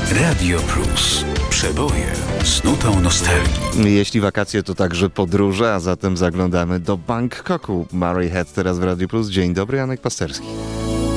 Radio Plus. Przeboje z nutą nostalgii. Jeśli wakacje to także podróże, a zatem zaglądamy do Bangkoku. Murray Head teraz w Radio Plus. Dzień dobry, Janek Pasterski.